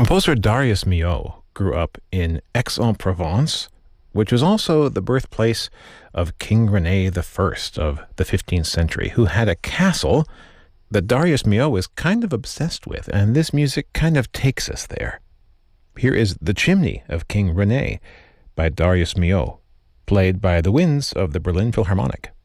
Composer Darius Milhaud grew up in Aix-en-Provence, which was also the birthplace of King Rene I of the 15th century, who had a castle that Darius Milhaud was kind of obsessed with, and this music kind of takes us there. Here is The Chimney of King Rene by Darius Milhaud, played by the winds of the Berlin Philharmonic.